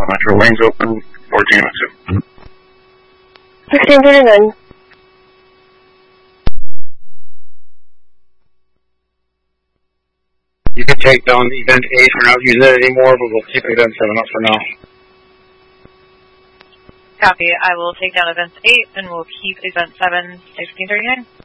Metro lanes open, 14 and 2. 1639. You can take down event 8. We're not using it anymore, but we'll keep event 7 up for now. Copy. I will take down event 8, and we'll keep event 7, 1639.